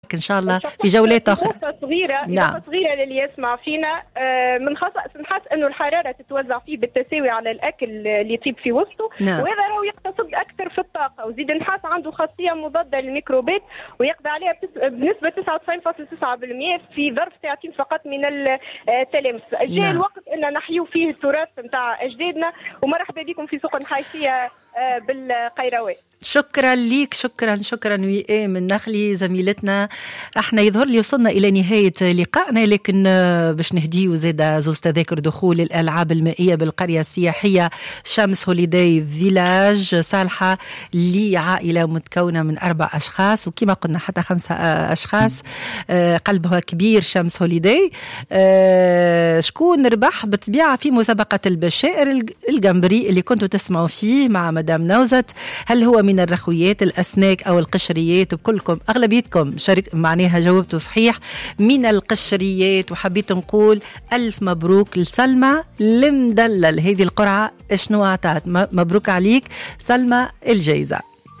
إن شاء الله في جولات أخرى. إضافة صغيرة للي يسمع فينا، من خصائص نحس أنه الحرارة تتوزع فيه بالتساوي على الأكل اللي يطيب في وسطه، وهذا راهو يقتصد أكثر في الطاقة، وزيد نحس عنده خاصية مضادة للميكروبات ويقضي عليها بنسبة 99.9% في ظرف ساعتين فقط من التلامس. جاء الوقت أن نحيو فيه التراث نتاع أجدادنا. ومرحبا بكم في سوق الحيثية بالقيروان. شكرا ليك، شكرا وئام النخلي زميلتنا. احنا يظهر لي وصلنا الى نهاية لقائنا، لكن باش نهديو زيدا زوز تذاكر دخول الالعاب المائية بالقرية السياحية شمس هوليداي فيلاج صالحة لعائلة متكونة من 4 أشخاص، وكما قلنا حتى 5 أشخاص. قلبها كبير شمس هوليداي. شكون ربح بالطبيعة في مسابقة البشائر الجمبري اللي كنتوا تسمعوا فيه مع مدام نوزت؟ هل هو من الرخويات الأسماك أو القشريات؟ وكلكم أغلبيتكم معناها جاوبتوا صحيح، من القشريات. وحبيت نقول ألف مبروك لسلمى المدلل، هذه القرعة شنو عطات؟ مبروك عليك سلمى الجائزة.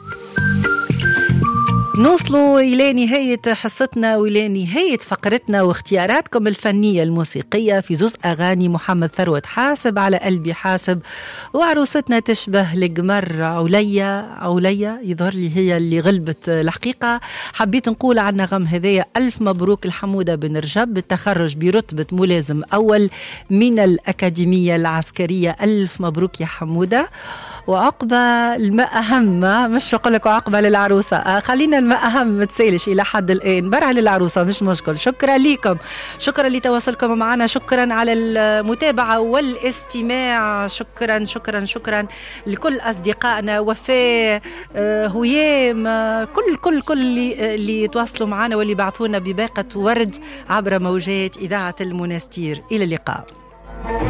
نوصلوا إلى نهاية حصتنا وإلى نهاية فقرتنا واختياراتكم الفنية الموسيقية في زوز أغاني محمد ثروت حاسب على قلبي حاسب، وعروستنا تشبه القمر عليا يظهر لي هي اللي غلبت الحقيقة. حبيت نقول عن نغم هذايا ألف مبروك الحمودة بن رجب بالتخرج برتبة ملازم أول من الأكاديمية العسكرية. ألف مبروك يا حمودة. وعقبة الماء أهم، مش أقول لك عقبة للعروسة، خلينا الماء أهم ما تسالش إلى حد الآن، برع للعروسة مش مشكل. شكرا لكم، شكرا لتواصلكم معنا، شكرا على المتابعة والاستماع، شكرا لكل أصدقائنا، وفاء، هيام، كل اللي تواصلوا معنا واللي بعثونا بباقة ورد عبر موجات إذاعة المنستير. إلى اللقاء.